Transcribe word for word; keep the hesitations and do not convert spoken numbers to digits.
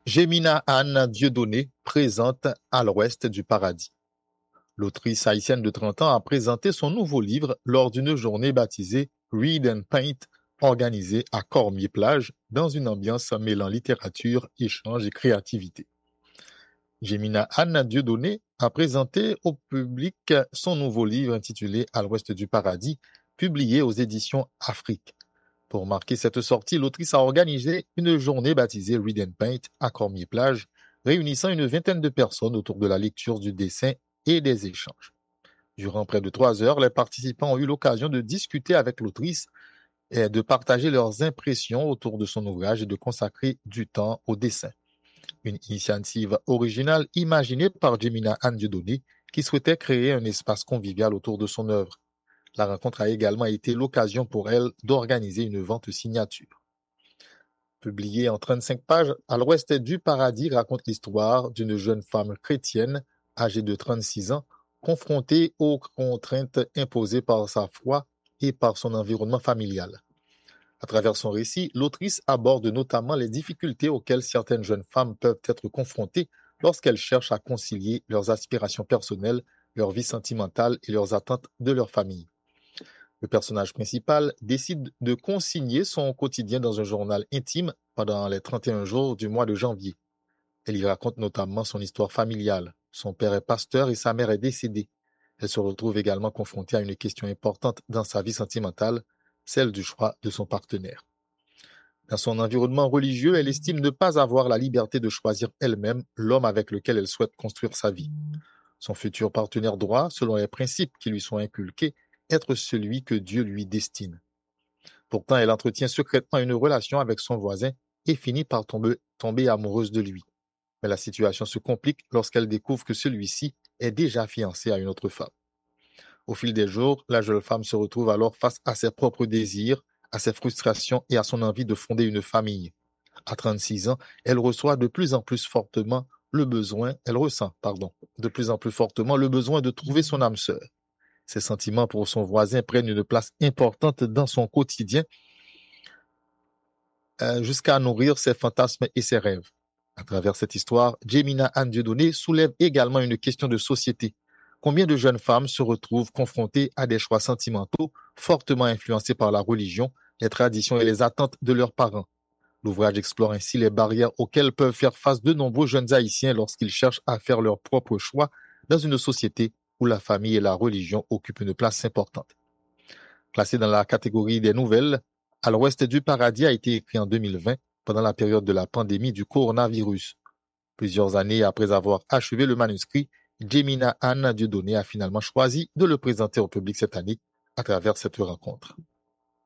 Jemina Anne Dieudonné présente À l'Ouest du paradis. L'autrice haïtienne de trente ans a présenté son nouveau livre lors d'une journée baptisée Read and Paint, organisée à Cormier-Plage dans une ambiance mêlant littérature, échange et créativité. Jemina Anne Dieudonné a présenté au public son nouveau livre intitulé À l'Ouest du paradis, publié aux éditions Afrique. Pour marquer cette sortie, l'autrice a organisé une journée baptisée Read and Paint à Cormier-Plage, réunissant une vingtaine de personnes autour de la lecture, du dessin et des échanges. Durant près de trois heures, les participants ont eu l'occasion de discuter avec l'autrice et de partager leurs impressions autour de son ouvrage et de consacrer du temps au dessin. Une initiative originale imaginée par Jemina Anne Dieudonné qui souhaitait créer un espace convivial autour de son œuvre. La rencontre a également été l'occasion pour elle d'organiser une vente signature. Publié en trente-cinq pages, À l'Ouest du paradis raconte l'histoire d'une jeune femme chrétienne âgée de trente-six ans, confrontée aux contraintes imposées par sa foi et par son environnement familial. À travers son récit, l'autrice aborde notamment les difficultés auxquelles certaines jeunes femmes peuvent être confrontées lorsqu'elles cherchent à concilier leurs aspirations personnelles, leur vie sentimentale et leurs attentes de leur famille. Le personnage principal décide de consigner son quotidien dans un journal intime pendant les trente et un jours du mois de janvier. Elle y raconte notamment son histoire familiale. Son père est pasteur et sa mère est décédée. Elle se retrouve également confrontée à une question importante dans sa vie sentimentale, celle du choix de son partenaire. Dans son environnement religieux, elle estime ne pas avoir la liberté de choisir elle-même l'homme avec lequel elle souhaite construire sa vie. Son futur partenaire doit, selon les principes qui lui sont inculqués, être celui que Dieu lui destine. Pourtant, elle entretient secrètement une relation avec son voisin et finit par tomber, tomber amoureuse de lui. Mais la situation se complique lorsqu'elle découvre que celui-ci est déjà fiancé à une autre femme. Au fil des jours, la jeune femme se retrouve alors face à ses propres désirs, à ses frustrations et à son envie de fonder une famille. À trente-six ans, elle reçoit de plus en plus fortement le besoin, elle ressent, pardon, de plus en plus fortement le besoin de trouver son âme sœur. Ses sentiments pour son voisin prennent une place importante dans son quotidien, euh, jusqu'à nourrir ses fantasmes et ses rêves. À travers cette histoire, Jemina Anne Dieudonné soulève également une question de société. Combien de jeunes femmes se retrouvent confrontées à des choix sentimentaux fortement influencés par la religion, les traditions et les attentes de leurs parents? L'ouvrage explore ainsi les barrières auxquelles peuvent faire face de nombreux jeunes Haïtiens lorsqu'ils cherchent à faire leurs propres choix dans une société où la famille et la religion occupent une place importante. Classé dans la catégorie des nouvelles, À l'Ouest du paradis a été écrit en deux mille vingt pendant la période de la pandémie du coronavirus. Plusieurs années après avoir achevé le manuscrit, Jemina Anne Dieudonné a finalement choisi de le présenter au public cette année à travers cette rencontre.